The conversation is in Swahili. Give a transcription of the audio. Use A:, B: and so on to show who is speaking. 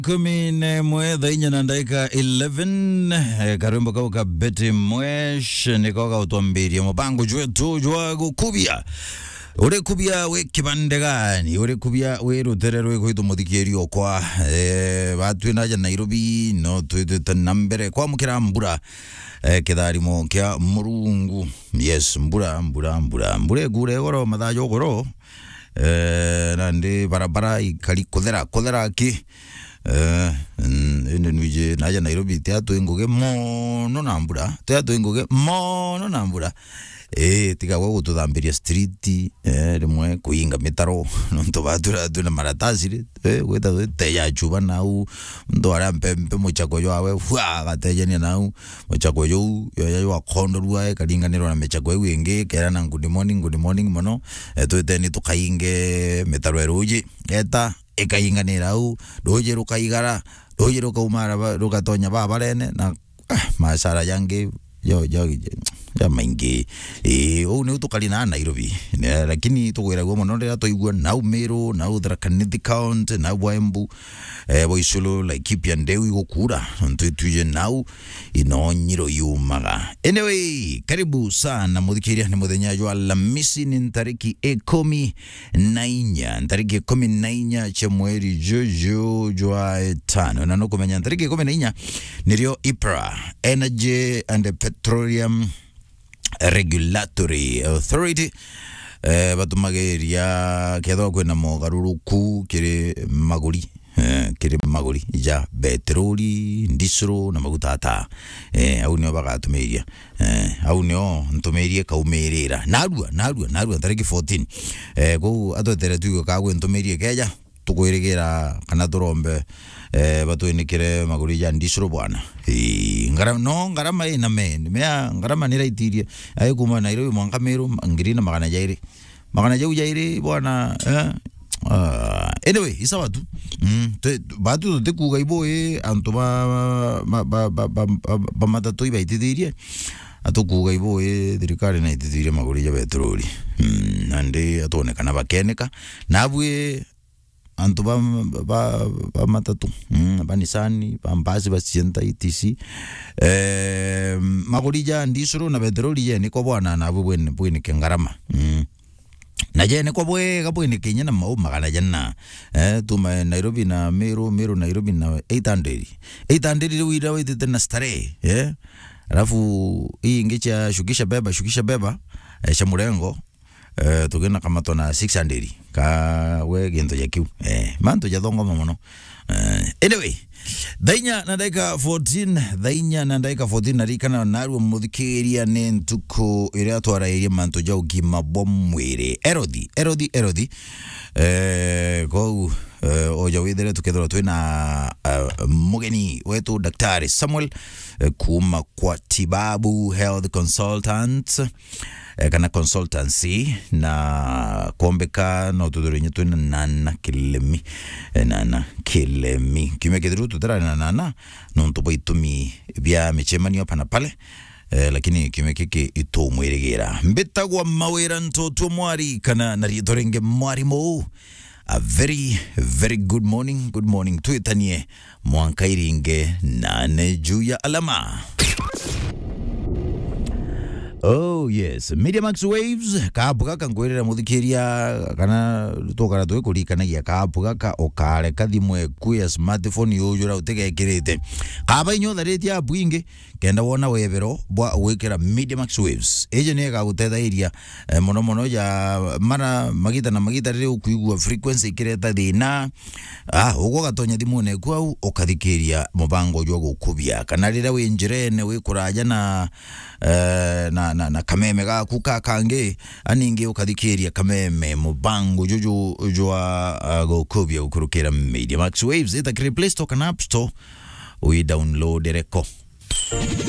A: 11 dhainya na ndaika 11 karimbo kauka Betty Mwesh nikoka utuambiria mupango jwetu jwa gukubia uri kubia we kibande gani uri kubia we rutererwe kwitu muthikirio kwa batu naja Nairobi no twite nambere kwa mukira mbura kitharimo kia murungu yes mbura gure goro mathajo goro nandi barabara ikali kuthera ki nuje naja Nairobi teatu ingoge mono nambura tiga wewe tuthambiria street rimwe kuinga mitaro nonto batura tuna maratasi weta teya chuba nau ndo ara mpempe muchakoyo awe fwa gateje nau muchakoyo yo akondorua kalinganiro na mechakoyo wingi kera na good morning mono tweteni tukainge mitaro eruji eta ekainganira au doje rukaigara doje rukaumara rukatonya babarene na masara yange yo ya maingi o ne utukali na Nairobi lakini tukwira gwo mono rira toigwa na Meru na Tharaka Nithi County na Embu boisolo Laikipia Ndeu igukura ntutuje nau inonyiro yumaga. Anyway, karibu sana muthikiria ni muthenya jwa Alhamisi ni tariki 14 tariki 14 cha mweri jojo jwa 5 na no kumenya tariki 14 nirio IPRA Energy and Petroleum Regulatory Authority batumageria ketho kwena mogaruruku kiri maguri ja petroli ndisro na magutata au nio bagatumeria au nio ntumerie kaumerera narua tariki 14 go atotera tugo kagwe ntumerie keja tukwirigera kana turombe batuinikire maguri ja ndisro bwana ngarama ina mea ngarama niraitirie ayo kuma Nairobi mwanka Meru ngirina magana jairi bwana anyway isawa tu batu tekuga iboe anto ba matatu ibaitidirie atukuga iboe thirikari na itidirie maguri ja petroli ande atonekana bakeneka nabwe anto ba matatu banisani bambasi basienta etc maguri ja ndisuro na petroli je niko bwana nabwe bwene kengarama na jene kwa bwe Kenya na mau magana jana tuma Nairobi na Meru Nairobi na 800 wira wite na stare alafu hii ngecha shukisha beba cha murengo tugena kama tona 600 ka we gento ya kiu manto ya dongo mono anyway dainya na daika 14 narikana naru muthikiria ne ntuko ire atwara ire manto ja ugima bomwire erodi go oja widere tukethora twina mugeni wetu Daktari Samuel kuma kwa Tibabu Health Consultants kana consultancy na kombeka no tudorenye twina nana kilemi kimekediru tutara nana no tubaitumi bya michemanio pana pale lakini kimekeke itomweregera mbetagwa mawera ntoto mwari kana naritorenge mwari mo. A very good morning tuitanie mwankairinge nane juu ya alama. Oh yes, Media Max Waves kabuga kangwerera muthikiria kana tokara twikurikanagĩa kabuga ka okare kathimwe kuya smartphone yojura utegekirite kaba inyotharetia app ingi kenda wona webero bwa wekera Media Max Waves eje ne gagutethaĩria mono ya mara magita rĩu kuigua frequency kireta thina ugo gatonya thimune kwau ukathikiria mubango jwa gukubia kana rĩrĩa winjirene wikuraja na kameme gaku kange aninge ukathikiria kameme mubango jojo jwa gukubia ukurukira Media Max Waves ita Play Store kana App Store we download reko.